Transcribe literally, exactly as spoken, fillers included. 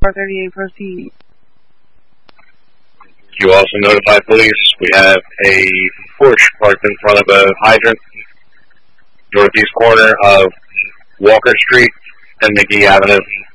four thirty-eight, proceed. You also notify police. We have a Porsche parked in front of a hydrant, northeast corner of Walker Street and McGee Avenue.